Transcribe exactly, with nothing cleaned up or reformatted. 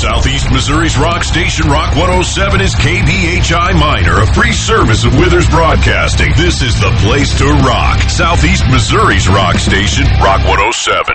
Southeast Missouri's rock station, Rock one oh seven, is K B H I Minor, a free service of Withers Broadcasting. This is the place to rock. Southeast Missouri's rock station, Rock one oh seven.